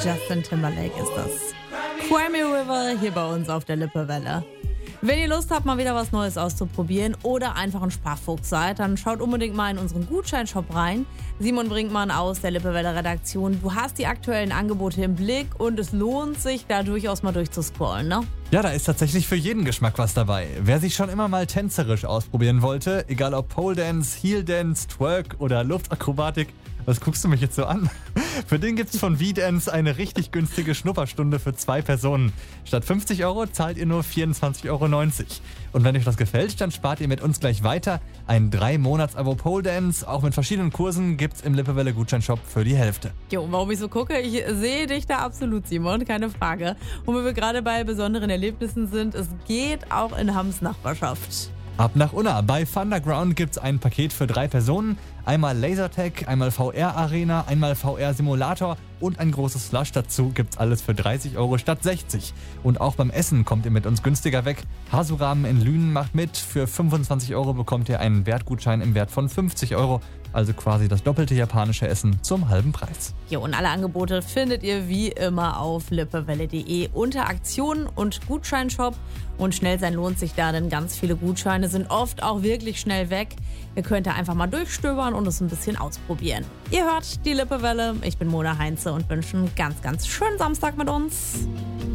Justin Timberlake ist das. Cry Me River hier bei uns auf der Lippewelle. Wenn ihr Lust habt, mal wieder was Neues auszuprobieren oder einfach ein Sparfuchs seid, dann schaut unbedingt mal in unseren Gutscheinshop rein. Simon Brinkmann aus der Lippewelle Redaktion. Du hast die aktuellen Angebote im Blick und es lohnt sich, da durchaus mal durchzuscrollen, ne? Ja, da ist tatsächlich für jeden Geschmack was dabei. Wer sich schon immer mal tänzerisch ausprobieren wollte, egal ob Pole Dance, Heel Dance, Twerk oder Luftakrobatik, was guckst du mich jetzt so an? Für den gibt's von V-Dance eine richtig günstige Schnupperstunde für 2 Personen. Statt 50 Euro zahlt ihr nur 24,90 Euro. Und wenn euch das gefällt, dann spart ihr mit uns gleich weiter. Ein 3-Monats-Abo Pole Dance, auch mit verschiedenen Kursen, gibt's im Lippewelle Gutscheinshop für die Hälfte. Jo, warum ich so gucke, ich sehe dich da absolut, Simon, keine Frage. Und wenn wir gerade bei besonderen Erlebnissen sind, es geht auch in Hams Nachbarschaft. Ab nach Unna. Bei Thunderground gibt's ein Paket für 3 Personen. Einmal Lasertag, einmal VR-Arena, einmal VR-Simulator und ein großes Slush dazu. Gibt's alles für 30 Euro statt 60. Und auch beim Essen kommt ihr mit uns günstiger weg. Hasuramen in Lünen macht mit. Für 25 Euro bekommt ihr einen Wertgutschein im Wert von 50 Euro. Also quasi das doppelte japanische Essen zum halben Preis. Jo, und alle Angebote findet ihr wie immer auf lippewelle.de unter Aktionen und Gutscheinshop. Und schnell sein lohnt sich da, denn ganz viele Gutscheine sind oft auch wirklich schnell weg. Ihr könnt da einfach mal durchstöbern und es ein bisschen ausprobieren. Ihr hört die Lippewelle, ich bin Mona Heinze und wünsche einen ganz, ganz schönen Samstag mit uns.